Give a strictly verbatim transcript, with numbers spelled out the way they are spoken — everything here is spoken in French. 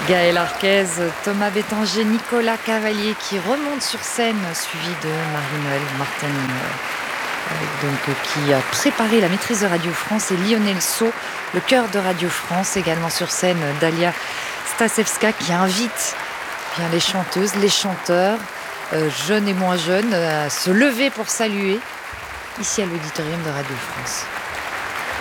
Gaël Arquez, Thomas Bétanger, Nicolas Cavalier qui remonte sur scène, suivi de Marie-Noëlle Martin, euh, donc, qui a préparé la maîtrise de Radio France, et Lionel Sceau, le chœur de Radio France, également sur scène Dalia Stasevska qui invite bien les chanteuses, les chanteurs, euh, jeunes et moins jeunes, à se lever pour saluer ici à l'auditorium de Radio France.